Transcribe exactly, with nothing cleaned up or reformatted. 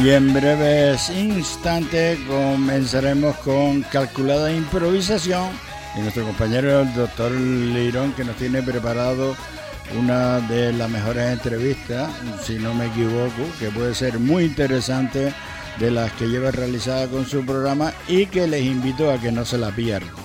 Y en breves instantes comenzaremos con calculada improvisación y nuestro compañero el doctor Lirón, que nos tiene preparado una de las mejores entrevistas, si no me equivoco, que puede ser muy interesante, de las que lleva realizada con su programa y que les invito a que no se la pierdan.